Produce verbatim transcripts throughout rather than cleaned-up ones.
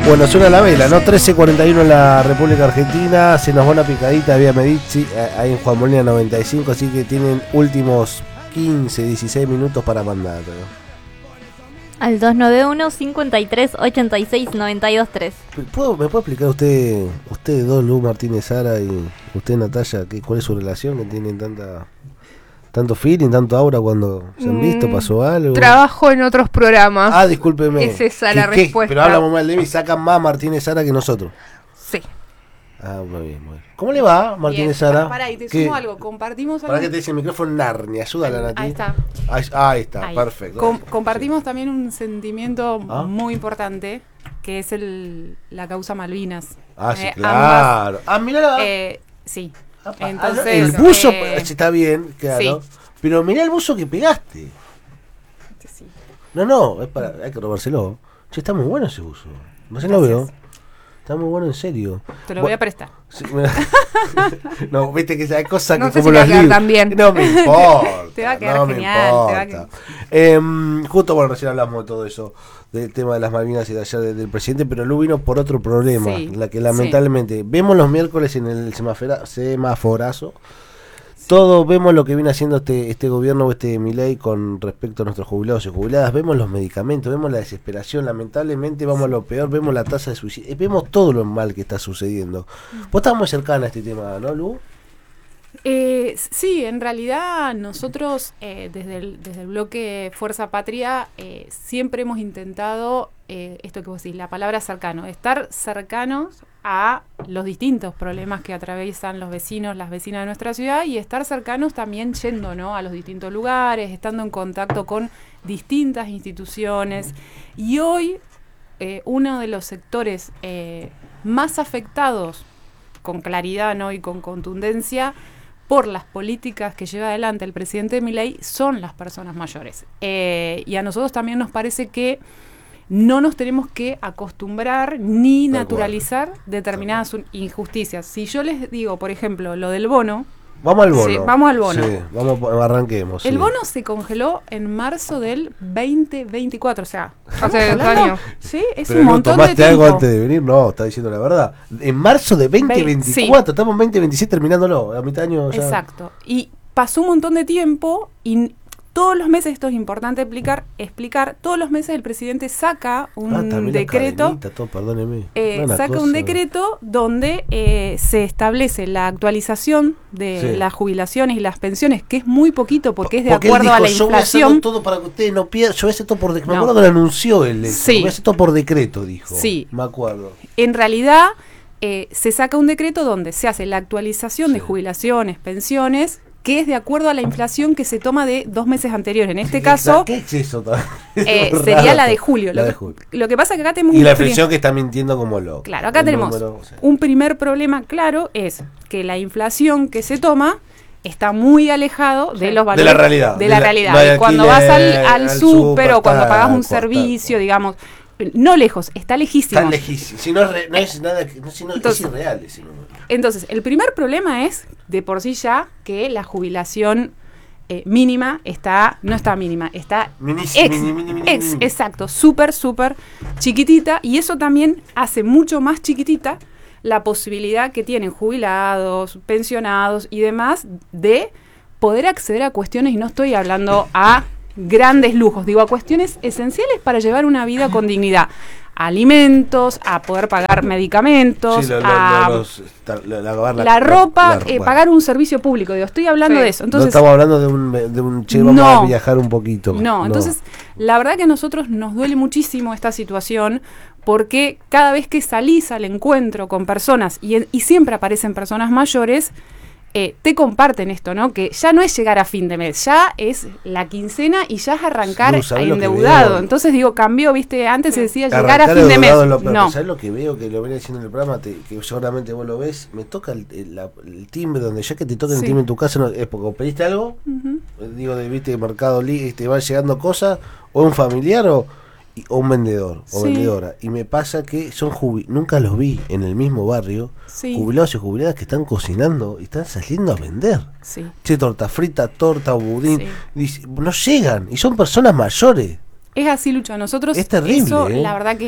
Bueno, suena la vela, ¿no? trece cuarenta y uno en la República Argentina. Se nos va una picadita vía Medici, ahí en Juan Molina noventa y cinco, así que tienen últimos quince, dieciséis minutos para mandar, ¿no? Al dos nueve uno, cincuenta y tres, ochenta y seis, noventa y dos, tres. ¿Puedo, ¿Me puede explicar usted, ustedes dos, Lu Martínez Sara y usted Natalia, que, cuál es su relación? ¿Que tienen tanta tanto feeling, tanto aura cuando se han visto? ¿Pasó algo? Trabajo en otros programas. Ah, discúlpeme. Es esa la ¿Qué, respuesta. Pero hablamos mal de mí, sacan más Martínez Sara que nosotros. Sí. Ah, muy bien, muy bien. ¿Cómo le va, Martínez Sara? Pará, y te ¿Qué? sumo algo, compartimos algo. Para que te dice el micrófono Narnia, ayúdala, Nati. Ahí está. Ahí, ahí está, Ahí. perfecto. Com- compartimos sí. también un sentimiento ¿Ah? muy importante, que es el la causa Malvinas. Ah, sí, Eh, claro. ambas, ah, mirá. eh, sí. Apa, Entonces, el buzo eh, está bien, claro. sí. Pero mirá el buzo que pegaste. Sí. No, no, es para, hay que robárselo. Che, está muy bueno ese buzo. No sé, lo veo. Está muy bueno, en serio. Te lo voy a prestar. Sí, no, viste que hay cosas No que sé como si te va los a quedar libros. tan bien. No me importa. Te va a quedar no genial, Me te va a importa. Eh, justo, bueno, recién hablamos de todo eso, del tema de las Malvinas y de ayer de, del presidente, pero Lu vino por otro problema, Sí, la que lamentablemente sí. Vemos los miércoles en el semafora, semaforazo. Todos vemos lo que viene haciendo este este gobierno, este Milei, con respecto a nuestros jubilados y jubiladas. Vemos los medicamentos, vemos la desesperación. Lamentablemente vamos a lo peor, vemos la tasa de suicidio, vemos todo lo mal que está sucediendo. Vos estás muy cercana a este tema, ¿no, Lu? Eh, sí, en realidad nosotros eh, desde, el, desde el bloque Fuerza Patria eh, siempre hemos intentado, eh, esto que vos decís, la palabra cercano, estar cercanos a los distintos problemas que atraviesan los vecinos, las vecinas de nuestra ciudad, y estar cercanos también yendo, ¿no?, a los distintos lugares, estando en contacto con distintas instituciones. Y hoy eh, uno de los sectores eh, más afectados con claridad, ¿no?, y con contundencia por las políticas que lleva adelante el presidente Milei son las personas mayores. Eh, y a nosotros también nos parece que no nos tenemos que acostumbrar ni Tal naturalizar cual. determinadas un- injusticias. Si yo les digo, por ejemplo, lo del bono, Vamos al bono. Sí, vamos al bono. Sí, vamos, arranquemos. el sí. bono se congeló en marzo del veinte veinticuatro, o sea, Hace dos hablando- años. Sí, es Pero un Lu, montón de ¿tomaste tiempo. algo antes de venir? No, está diciendo la verdad. En marzo de veinte veinticuatro, Sí. estamos en veinte veintisiete terminándolo, a mitad de año ya. Exacto. Y pasó un montón de tiempo y todos los meses, esto es importante explicar, explicar todos los meses el presidente saca un Ah, también la decreto, cadenita, todo, perdóneme. eh, Una saca cosa. un decreto donde eh, se establece la actualización de Sí. las jubilaciones y las pensiones, que es muy poquito porque es de Porque él acuerdo dijo, a la yo voy a hacerlo inflación. todo para que ustedes no pierdan. Yo voy a hacer todo por decreto. Me No. acuerdo que lo anunció él. eso. Sí. Voy a hacer todo por decreto, dijo. Sí. Me acuerdo. En realidad, eh, se saca un decreto donde se hace la actualización Sí. de jubilaciones, pensiones, que es de acuerdo a la inflación que se toma de dos meses anteriores. En este caso, ¿Qué es eso? eh, Es sería raro. la de julio. La Lo de que, julio. lo que pasa es que acá tenemos Y un la pri- inflación que está mintiendo como loco. Claro, acá El tenemos número, o sea. un primer problema claro, es que la inflación que se toma está muy alejado de los valores De la realidad. de De la la- realidad. no hay Y cuando vas al, alquiler, al al súper súper, o cuando tal pagas un cual, servicio, tal digamos, no lejos, está lejísimo. Tan lejísimo. Si no es, re- no es nada, que- no, si no, Entonces- es irreal ese número. Entonces, el primer problema es, de por sí ya, que la jubilación eh, mínima está, no está mínima, está Minísimo, ex, mini, mini, mini, ex, mini. exacto, súper, súper chiquitita, y eso también hace mucho más chiquitita la posibilidad que tienen jubilados, pensionados y demás de poder acceder a cuestiones, y no estoy hablando a grandes lujos, digo a cuestiones esenciales para llevar una vida con dignidad. Alimentos, a poder pagar medicamentos, Sí, lo- lo- a lo- los- ta- la, la- lavar la, ropa, la- eh, bueno. pagar un servicio público. Digo, estoy hablando Sí. de eso. No Entonces, estamos hablando de un, de un che, vamos No. a viajar un poquito. no, entonces, la verdad que a nosotros nos duele muchísimo esta situación, porque cada vez que salís al encuentro con personas, y, en- y siempre aparecen personas mayores, eh, te comparten esto, ¿no? Que ya no es llegar a fin de mes, ya es la quincena y ya es arrancar Lu, ¿sabés lo que endeudado. veo? Entonces digo, cambió, viste, antes se decía llegar Arrancar a fin de mes. endeudado en lo peor. No, ¿Sabes lo que veo? Que lo venía diciendo en el programa, te- que seguramente vos lo ves. Me toca el, el- la- el timbre, donde ya que te toca el Sí. timbre en tu casa, no, es porque pediste algo, Ujú. eh, digo, de viste Mercado Libre, te van llegando cosas, o un familiar o, y- o un vendedor o Sí. vendedora. Y me pasa que son jubi nunca los vi en el mismo barrio, Sí. jubilados y jubiladas que están cocinando y están saliendo a vender. Sí. Che, torta frita, torta, budín. Sí. Dice, no llegan y son personas mayores. Es así, Lucho. A nosotros Es terrible, eso, ¿eh? la verdad que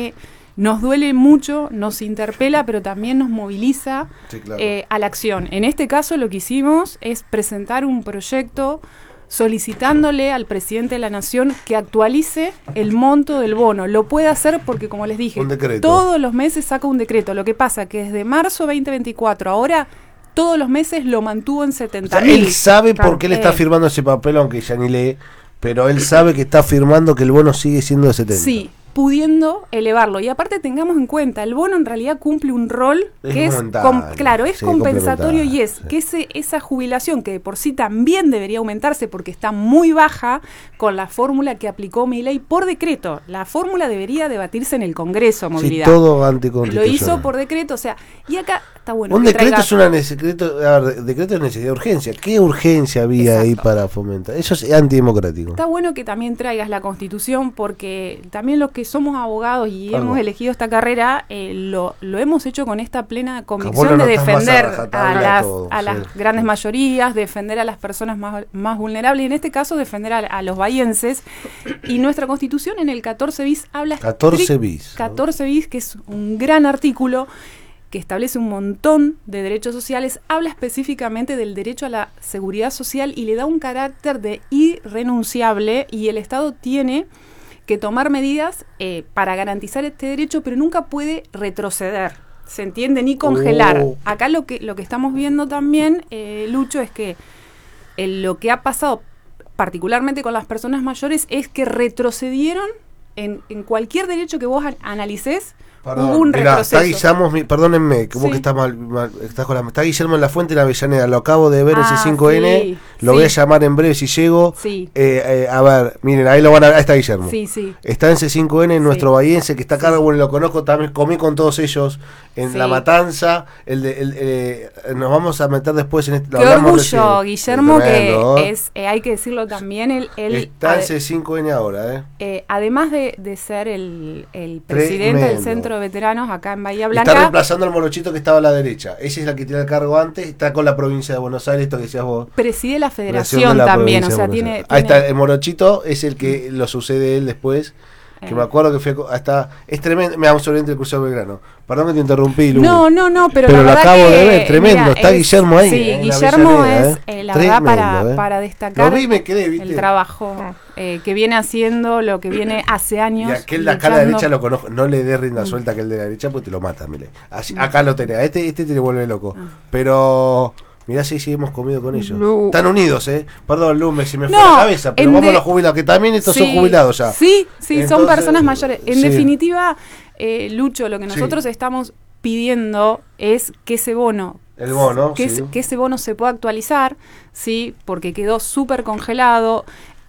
nos duele mucho, nos interpela, pero también nos moviliza Sí, claro. eh, a la acción. En este caso lo que hicimos es presentar un proyecto solicitándole al presidente de la Nación que actualice el monto del bono. Lo puede hacer porque, como les dije, Un decreto. todos los meses saca un decreto. Lo que pasa que desde marzo veinte veinticuatro ahora todos los meses lo mantuvo en O setenta sea, mil. él sabe por qué le está Eh, firmando ese papel, aunque ya ni lee, pero él sabe que está firmando que el bono sigue siendo de setenta. Sí, pudiendo elevarlo. Y aparte tengamos en cuenta, el bono en realidad cumple un rol Es que es, complementario, com- claro, es sí, compensatorio y es complementario, sí. que ese, esa jubilación que de por sí también debería aumentarse porque está muy baja con la fórmula que aplicó Milei por decreto. La fórmula debería debatirse en el Congreso, Sí, movilidad. todo Lo anticonstitucional. hizo por decreto, o sea, y acá está bueno. Un que decreto traiga- es una nece- decreto, a ver, decreto es necesidad de urgencia. ¿Qué urgencia había ahí Exacto. para fomentar? Eso es antidemocrático. Está bueno que también traigas la Constitución porque también los que somos abogados y Algo. hemos elegido esta carrera eh, lo, lo hemos hecho con esta plena vos convicción lo de notás más a defender a rajatabla las, todo, a las sí. grandes mayorías, defender a las personas más, más vulnerables y en este caso defender a, a los bahienses. Y nuestra Constitución en el catorce bis habla... catorce estric- bis, ¿no? catorce bis, que es un gran artículo que establece un montón de derechos sociales, habla específicamente del derecho a la seguridad social y le da un carácter de irrenunciable y el Estado tiene que tomar medidas eh, para garantizar este derecho, pero nunca puede retroceder, ¿se entiende? Ni congelar. Oh. Acá lo que, lo que estamos viendo también, eh, Lucho, es que eh, lo que ha pasado particularmente con las personas mayores es que retrocedieron en, en cualquier derecho que vos an- analices. Perdón, Hubo un mirá, está retroceso. Guillermo, mi- perdónenme, que vos Sí. que estás mal, mal- estás con la, está Guillermo en la Fuente en Avellaneda, lo acabo de ver Ah, ese cinco ene, sí, lo sí. voy a llamar en breve si llego. Sí. Eh, eh, a ver, miren, ahí lo van a ver, ahí está Guillermo. Sí, sí. Está en C cinco ene, Sí. nuestro bahiense que está acá, Sí. bueno, lo conozco también, comí con todos ellos en Sí. La Matanza, el de, el, eh, nos vamos a meter después en este... lo Qué hablamos orgullo, recién. Guillermo, Tremendo, que ¿eh? es, eh, hay que decirlo también, él, él Está en ade- C cinco ene ahora, ¿eh? eh, además de, de ser el, el presidente del Tremendo. Centro de Veteranos acá en Bahía Está Blanca, reemplazando al morochito que estaba a la derecha. Ese es el que tiene el cargo antes, está con la provincia de Buenos Aires, esto que decías vos. preside la Federación federación de la también, o provincia sea, de Buenos tiene... Aires. Ahí tiene- está, el morochito es el que lo sucede él después. Que Eh. me acuerdo que fue co- hasta. Es tremendo. Me vamos sobre el Cruzado Belgrano. Perdón que te interrumpí, Lu. No, no, no, pero, Pero la lo verdad acabo que, de ver, tremendo, mira, está es- Guillermo ahí, Sí, en la Guillermo Avellaneda, es, ¿eh? eh, la verdad, para, Tremendo, ¿eh? para destacar Lo vi y me quedé, ¿viste? el trabajo eh, que viene haciendo, lo que viene hace años. Y aquel de acá a la luchando. derecha lo conozco. No le des rienda suelta a aquel de la derecha porque te lo mata, Mile. Así, acá lo tenés. A este, este te le vuelve loco. Ah. Pero. Mirá si sí hemos comido con ellos. Lu. Están unidos, ¿eh? Perdón, Lu, me, se me fue No, la cabeza. Pero en vamos de- a los jubilados, que también estos son Sí, jubilados ya. Sí, sí, son Entonces, personas mayores. En sí. definitiva, eh, Lucho, lo que Sí. nosotros estamos pidiendo es que ese bono, El bono, que, sí. es- que ese bono se pueda actualizar, sí, porque quedó súper congelado.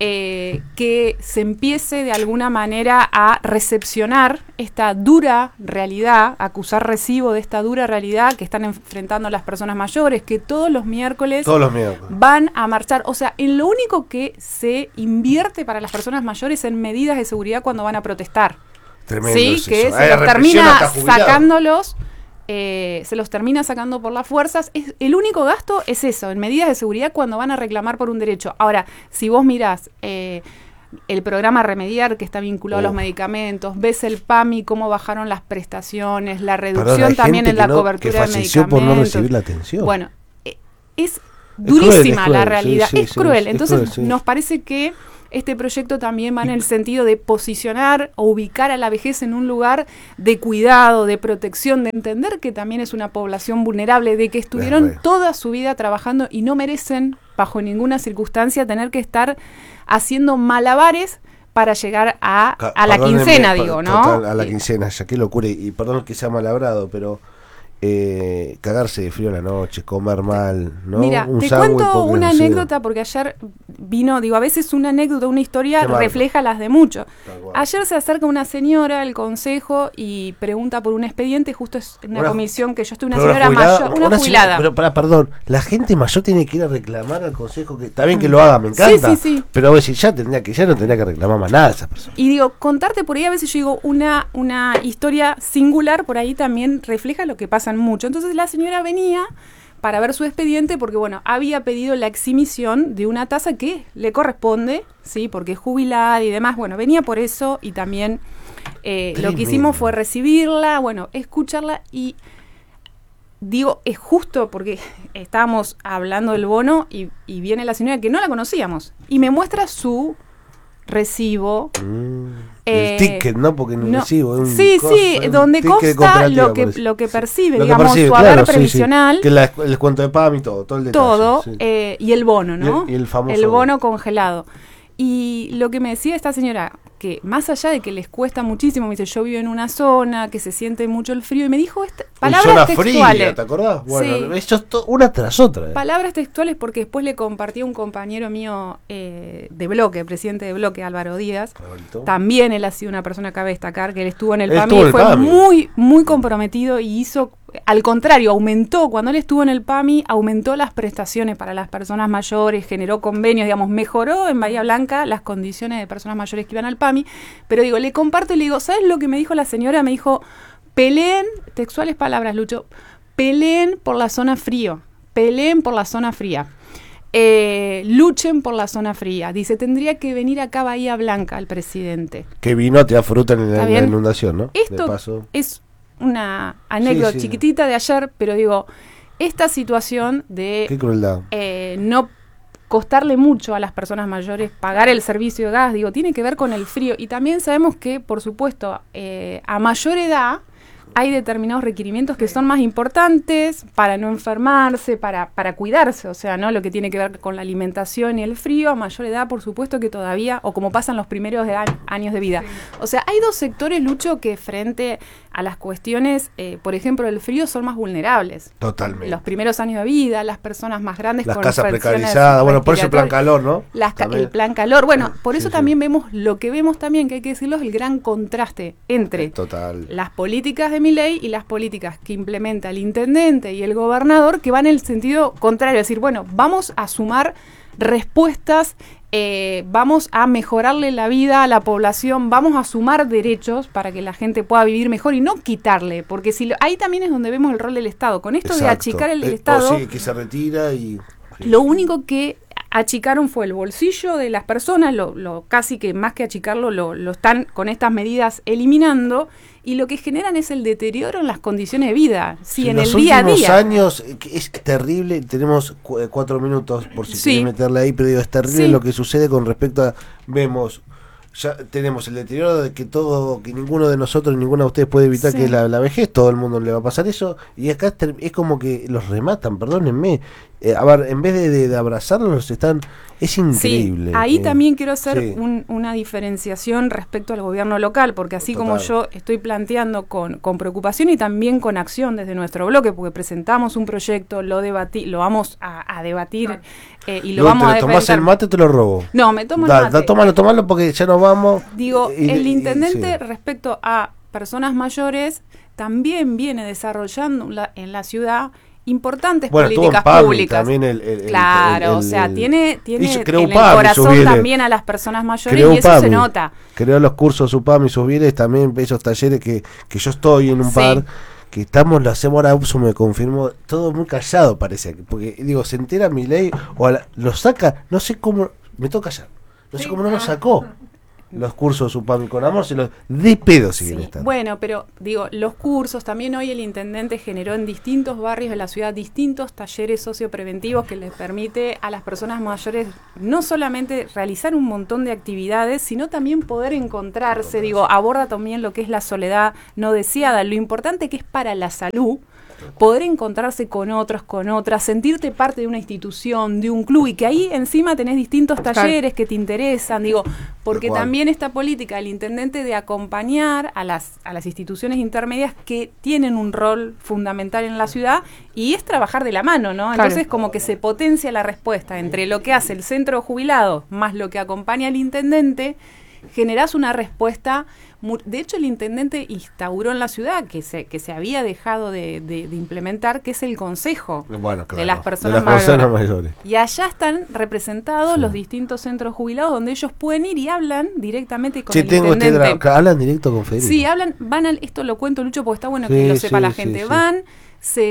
Eh, que se empiece de alguna manera a recepcionar esta dura realidad, acusar recibo de esta dura realidad que están enfrentando las personas mayores, que todos los miércoles Todos los miércoles. van a marchar. O sea, en lo único que se invierte para las personas mayores en medidas de seguridad cuando van a protestar. Tremendo Sí, es que eso. se Hay los represión termina hasta jubilados. sacándolos, eh, se los termina sacando por las fuerzas. Es, el único gasto es eso, en medidas de seguridad cuando van a reclamar por un derecho. Ahora, si vos mirás eh, el programa Remediar, que está vinculado a los Uf. medicamentos, ves el PAMI, cómo bajaron las prestaciones, la reducción Perdón, hay también gente en la que no- cobertura que de falleció medicamentos. por no recibir la atención. Bueno, eh, es cruel, durísima es cruel, la sí, realidad, sí, es sí, cruel. es Entonces cruel, sí. nos parece que este proyecto también va en el sentido de posicionar o ubicar a la vejez en un lugar de cuidado, de protección, de entender que también es una población vulnerable, de que estuvieron re. toda su vida trabajando y no merecen, bajo ninguna circunstancia, tener que estar haciendo malabares para llegar a, Ca- a la perdónenme, quincena, pa- digo, ¿no? total, a la Eh, quincena, ya qué locura. Y, y perdón que sea malabrado, pero eh, cagarse de frío en la noche, comer mal, ¿no? Mira, Un te sándwich cuento poco una reducido. anécdota porque ayer vino, digo, a veces una anécdota, una historia Te marco. refleja las de muchos. Tal cual. Ayer se acerca una señora al consejo y pregunta por un expediente, justo es una, Una- comisión que yo estoy, una Pero señora jubilada- mayor, una, una jubilada. señora- pero para, perdón, la gente mayor tiene que ir a reclamar al consejo, que está bien que lo haga, me encanta. Sí, sí, sí. Pero voy a decir, ya tendría que, ya no tendría que reclamar más nada esa persona. Y digo, contarte por ahí, a veces yo digo, una, una historia singular por ahí también refleja lo que pasan mucho. Entonces la señora venía para ver su expediente porque, bueno, había pedido la exhibición de una tasa que le corresponde, ¿sí? Porque es jubilada y demás. Bueno, venía por eso y también Eh, lo Tremendo. que hicimos fue recibirla, bueno, escucharla y digo, es justo porque estábamos hablando del bono y, y viene la señora que no la conocíamos y me muestra su recibo. Mm, eh, el ticket, ¿no? Porque no, no, recibo. Es un sí, coso, sí, es un donde ticket de consta cooperativa, lo que, parece. lo que percibe, Lo que digamos, percibe, su claro, haber sí, sí. previsional. Que la, el descuento de P A M y todo, todo el detalle. Todo, sí. eh, y el bono, ¿no? Y el- y el famoso El bono bono. congelado. Y lo que me decía esta señora, que más allá de que les cuesta muchísimo, me dice, yo vivo en una zona que se siente mucho el frío, y me dijo esta, Uy, palabras zona textuales. fría, ¿te acordás? Bueno, Sí. eso es to- una tras otra. eh. Palabras textuales porque después le compartí a un compañero mío eh, de bloque, presidente de bloque, Álvaro Díaz. Alvarito. También él ha sido una persona que cabe destacar, que él estuvo en el Él PAMI estuvo en y el fue PAMI. muy, muy comprometido y hizo, al contrario, aumentó, cuando él estuvo en el PAMI, aumentó las prestaciones para las personas mayores, generó convenios, digamos, mejoró en Bahía Blanca las condiciones de personas mayores que iban al PAMI, pero digo, le comparto y le digo, ¿sabes lo que me dijo la señora? Me dijo, peleen, textuales palabras, Lucho, peleen por la zona frío, peleen por la zona fría. Eh, luchen por la zona fría. Dice, tendría que venir acá a Bahía Blanca el presidente. Que vino a tirar fruta en, la- ¿Está en la bien? inundación, ¿no? De Esto paso. es una anécdota Sí, sí. chiquitita de ayer, pero digo, esta situación Qué de crueldad. eh, no costarle mucho a las personas mayores pagar el servicio de gas, digo, tiene que ver con el frío. Y también sabemos que, por supuesto, eh, a mayor edad hay determinados requerimientos que son más importantes para no enfermarse, para, para cuidarse, o sea, ¿no? Lo que tiene que ver con la alimentación y el frío, a mayor edad, por supuesto que todavía, o como pasan los primeros de a- años de vida. O sea, hay dos sectores, Lucho, que frente a las cuestiones, eh, por ejemplo, del frío, son más vulnerables. Totalmente. Los primeros años de vida, las personas más grandes Las con casas infecciones precarizadas, bueno, por eso el plan respiratorias. calor, ¿no? Las ca- También. el plan calor. Bueno, por eso Sí, sí. también vemos, lo que vemos también, que hay que decirlo, es el gran contraste entre Total. las políticas de Milei y las políticas que implementa el intendente y el gobernador, que van en el sentido contrario. Es decir, bueno, vamos a sumar respuestas, eh, vamos a mejorarle la vida a la población, vamos a sumar derechos para que la gente pueda vivir mejor y no quitarle, porque si lo- ahí también es donde vemos el rol del Estado. Con esto de Exacto. achicar el Eh, Estado, oh, sí, que se retira y... lo único que achicaron fue el bolsillo de las personas, lo, lo casi que más que achicarlo, lo, lo están con estas medidas eliminando, y lo que generan es el deterioro en las condiciones de vida, sí, en, los el día a últimos día. años eh, que es terrible, tenemos cu- eh, cuatro minutos por si Sí. querés meterle ahí, pero digo, es terrible Sí. lo que sucede con respecto a, vemos, ya tenemos el deterioro de que todo, que ninguno de nosotros, ninguno de ustedes puede evitar Sí. que la, la vejez, todo el mundo le va a pasar eso, y acá es, ter- es como que los rematan, perdónenme, eh, a ver, en vez de, de, de abrazarlos, están, es increíble. Sí, ahí eh. también quiero hacer sí. un- una diferenciación respecto al gobierno local, porque así como Total. yo estoy planteando con, con preocupación y también con acción desde nuestro bloque, porque presentamos un proyecto, lo debatí, lo vamos a, a debatir eh, y lo Luego vamos te a lo tomás defender. el mate, te lo robo. No, me tomo el Da, mate. da, tómalo, tómalo porque ya nos vamos. Digo, Y- el y- intendente sí. respecto a personas mayores también viene desarrollando la- en la ciudad importantes Bueno, estuvo en políticas PAMI públicas. también el- el- el- claro, el- o sea, el- tiene, tiene hizo- creó en un el PAMI, corazón sus bienes. también a las personas mayores Creó y un eso PAMI, se nota. creó los cursos UPAM y sus bienes, también esos talleres que, que yo estoy en un Sí. par, que estamos, lo hacemos ahora, Upsu me confirmó, todo muy callado parece, porque digo, se entera mi ley, o a la- lo saca, no sé cómo, me toca callar, no sé cómo no lo sacó, los cursos UPAM y con amor, se los de pedo siguen Sí. estando. Bueno, pero digo, los cursos, también hoy el intendente generó en distintos barrios de la ciudad distintos talleres sociopreventivos que les permite a las personas mayores no solamente realizar un montón de actividades, sino también poder encontrarse, digo, aborda también lo que es la soledad no deseada, lo importante que es para la salud, poder encontrarse con otros, con otras, sentirte parte de una institución, de un club, y que ahí encima tenés distintos talleres que te interesan, digo, porque Tal cual. también esta política del intendente de acompañar a las, a las instituciones intermedias que tienen un rol fundamental en la ciudad, y es trabajar de la mano, ¿no? Claro. Entonces como que se potencia la respuesta entre lo que hace el centro de jubilados más lo que acompaña al intendente, generás una respuesta. mu- De hecho, el intendente instauró en la ciudad, que se, que se había dejado de, de- de implementar, que es el consejo Bueno, claro, de las personas, de las personas mayores. mayores. Y allá están representados Sí. los distintos centros jubilados donde ellos pueden ir y hablan directamente con Che, el tengo este intendente. dra- hablan directo con Federico. Sí, hablan, van al, esto lo cuento, Lucho, porque está bueno Sí, que lo sí, sepa la sí, gente. sí. Van, se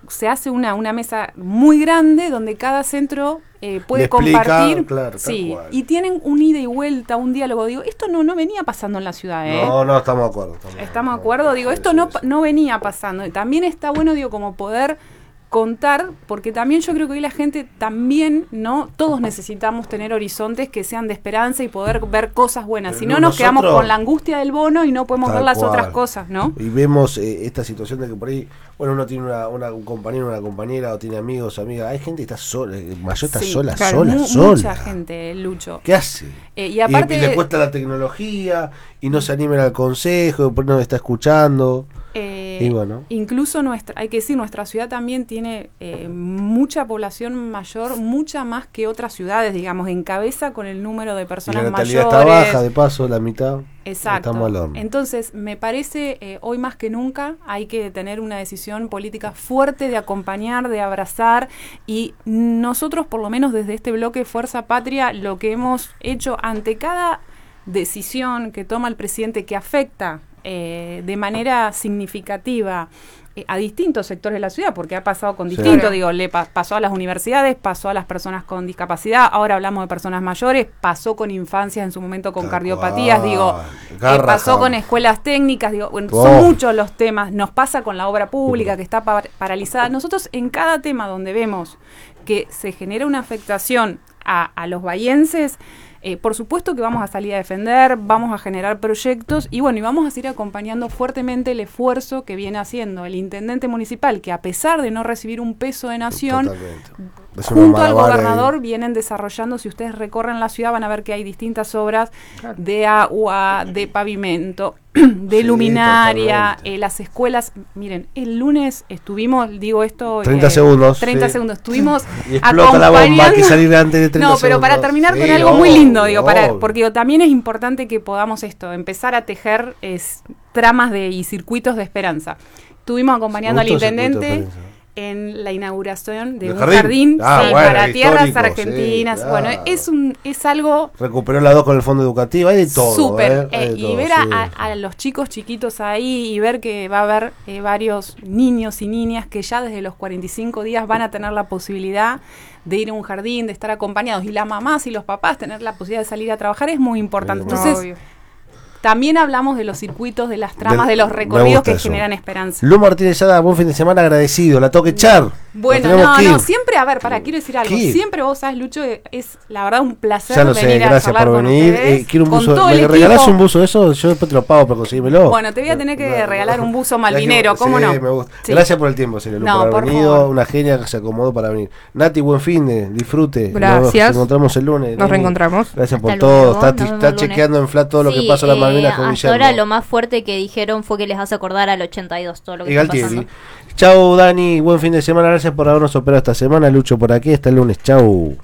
se hace una, una mesa muy grande donde cada centro eh, puede Le explica, compartir. claro, tal sí, cual. y tienen un ida y vuelta, un diálogo. Digo, esto no, no venía pasando en la ciudad, ¿eh? No, no, estamos de acuerdo. Estamos de acuerdo, digo, esto no, no venía pasando. Y también está bueno, digo, como poder contar, porque también yo creo que hoy la gente también, ¿no? Todos necesitamos tener horizontes que sean de esperanza y poder ver cosas buenas. Si no, nos quedamos con la angustia del bono y no podemos ver las otras cosas, ¿no? Y vemos eh, esta situación de que por ahí, bueno, uno tiene una, una, un compañero, una compañera, o tiene amigos, amigas. Hay gente que está sola, mayor está Sí, sola, claro, sola, mu- sola. Mucha gente, Lucho. ¿Qué hace? Eh, y aparte y, y le cuesta la tecnología, y no se animan al consejo, después no está escuchando. Eh, Y bueno. Incluso nuestra, hay que decir, nuestra ciudad también tiene eh, mucha población mayor, mucha más que otras ciudades, digamos, encabeza con el número de Y personas la natalidad mayores. está baja, de paso, la mitad. Exacto. Estamos al horno. Entonces, me parece, eh, hoy más que nunca, hay que tener una decisión política fuerte de acompañar, de abrazar, y nosotros, por lo menos desde este bloque Fuerza Patria, lo que hemos hecho ante cada decisión que toma el presidente que afecta eh, de manera significativa eh, a distintos sectores de la ciudad, porque ha pasado con Sí. distintos, Claro. digo, le pa- pasó a las universidades, pasó a las personas con discapacidad, ahora hablamos de personas mayores, pasó con infancias en su momento con Tal cardiopatías, cual. digo, eh, Garra pasó con Jam. escuelas técnicas, digo, bueno, Oh. son muchos los temas, nos pasa con la obra pública que está par- paralizada. Nosotros en cada tema donde vemos que se genera una afectación a, a los bahienses, eh, por supuesto que vamos a salir a defender, vamos a generar proyectos y bueno, y vamos a seguir acompañando fuertemente el esfuerzo que viene haciendo el intendente municipal, que a pesar de no recibir un peso de nación, Totalmente. Es una junto al malabar ahí. gobernador vienen desarrollando, si ustedes recorren la ciudad van a ver que hay distintas obras de agua, de pavimento, de Sí, luminaria, totalmente. eh, las escuelas. Miren, el lunes estuvimos, digo esto... treinta eh, segundos. treinta sí. segundos, estuvimos Y explota la bomba, hay que acompañando- salir antes de treinta No, pero para segundos. terminar con Sí, algo muy obvio, lindo, digo, para, obvio. porque digo, también es importante que podamos esto, empezar a tejer es, tramas de y circuitos de esperanza. Estuvimos acompañando Circuito, al circuito de intendente esperanza. en la inauguración de ¿El un jardín? jardín, Ah, sí, bueno, para tierras histórico, argentinas. sí, Bueno, claro. es un es algo Recuperó la dos con el fondo educativo, hay de todo. súper. ¿eh? Hay eh, de y todo, ver a, sí. a- a los chicos chiquitos ahí y ver que va a haber eh, varios niños y niñas que ya desde los cuarenta y cinco días van a tener la posibilidad de ir a un jardín, de estar acompañados. Y las mamás y los papás tener la posibilidad de salir a trabajar es muy importante. Sí, Entonces, Obvio. también hablamos de los circuitos, de las tramas, Del- de los me recorridos gusta que eso. generan esperanza. Lu Martínez Sada, buen fin de semana, agradecido. La toque echar. Bueno, Nos tenemos no, que no, ir. siempre, a ver, para, quiero decir algo. ¿Qué? Siempre vos sabes, Lucho, eh, es la verdad un placer Ya lo sé, venir a gracias charlar por con venir. ustedes, Eh, quiero un con buzo. todo ¿Me el regalás equipo. un buzo de eso? Yo después te lo pago para conseguírmelo. Bueno, te voy a tener que No, regalar no. un buzo Ya malinero, que- ¿cómo sí, no? me gusta. Sí. Gracias por el tiempo, señor Lu, No, por por haber venido. favor. Una genia que se acomodó para venir. Nati, buen fin de, disfrute. Gracias. Nos encontramos el lunes. Nos Neni. reencontramos. Gracias por Hasta todo. luego, Está, nos vemos está el lunes. chequeando en flat todo lo que Sí, pasa en las Malvinas eh, con hasta ahora Guillermo. lo más fuerte que dijeron fue que les hace acordar al ochenta y dos todo lo que Y está Galtieri. pasando. Chau, Dani. Buen fin de semana. Gracias por habernos operado esta semana. Lucho por aquí. Hasta el lunes. Chau.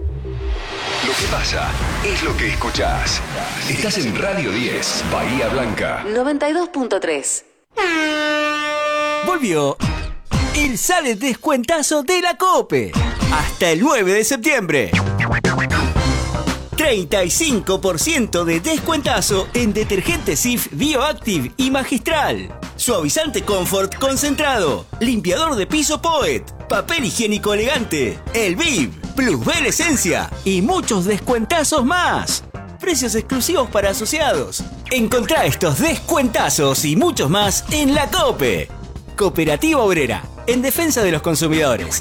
Lo que pasa es lo que escuchás. Estás en Radio diez, Bahía Blanca. noventa y dos punto tres. Volvió el sale descuentazo de la COPE. Hasta el nueve de septiembre. treinta y cinco por ciento de descuentazo en detergente Cif Bioactive y Magistral. Suavizante Comfort concentrado. Limpiador de piso Poet. Papel higiénico elegante. El Viv. Plusbel Esencia. Y muchos descuentazos más. Precios exclusivos para asociados. Encontrá estos descuentazos y muchos más en la COPE. Cooperativa Obrera. En defensa de los consumidores.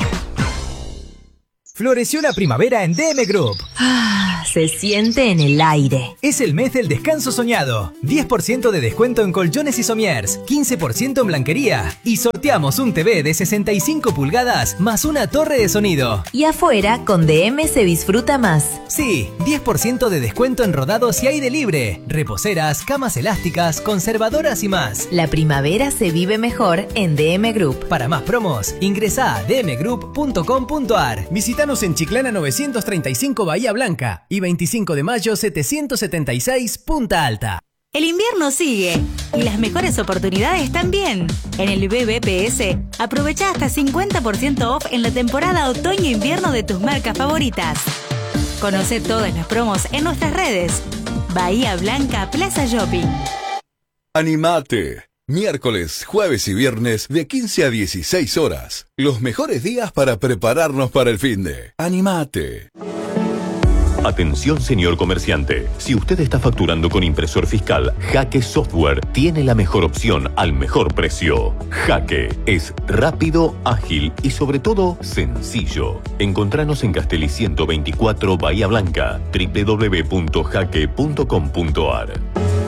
Floreció la primavera en D M Group. Ah, se siente en el aire. Es el mes del descanso soñado. diez por ciento de descuento en colchones y somiers, quince por ciento en blanquería. Y sorteamos un T V de sesenta y cinco pulgadas más una torre de sonido. Y afuera, con D M se disfruta más. Sí, diez por ciento de descuento en rodados y aire libre. Reposeras, camas elásticas, conservadoras y más. La primavera se vive mejor en D M Group. Para más promos, ingresa a d m group punto com punto a r. Visítanos en Chiclana novecientos treinta y cinco Bahía Blanca y veinticinco de mayo setecientos setenta y seis Punta Alta. El invierno sigue y las mejores oportunidades también. En el B B P S, aprovecha hasta cincuenta por ciento off en la temporada otoño-invierno de tus marcas favoritas. Conoce todas las promos en nuestras redes. Bahía Blanca Plaza Shopping. Animate. Miércoles, jueves y viernes de quince a dieciséis horas. Los mejores días para prepararnos para el finde. ¡Animate! Atención, señor comerciante. Si usted está facturando con impresor fiscal, Jaque Software tiene la mejor opción al mejor precio. Jaque es rápido, ágil y sobre todo sencillo. Encontranos en Castelli ciento veinticuatro Bahía Blanca, doble u doble u doble u punto jaque punto com punto a r.